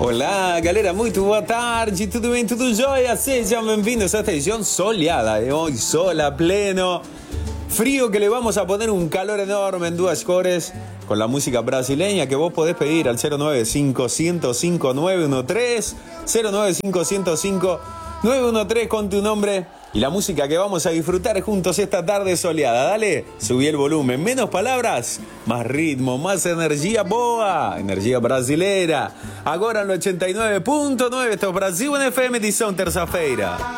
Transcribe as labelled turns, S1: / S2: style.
S1: Olá, galera, muito boa tarde, tudo bem, tudo jóia? Sejam bem-vindos a esta edición soleada de hoy, sol a pleno. Frío que le vamos a poner un calor enorme en Duas Cores con la música brasileña que vos podés pedir al 095-105-913, 095-105-913 con tu nombre y la música que vamos a disfrutar juntos esta tarde soleada. Dale, subí el volumen, menos palabras, más ritmo, más energía boa, energia brasileira. Agora no 89.9, esto es Brasil FM, edição terça-feira.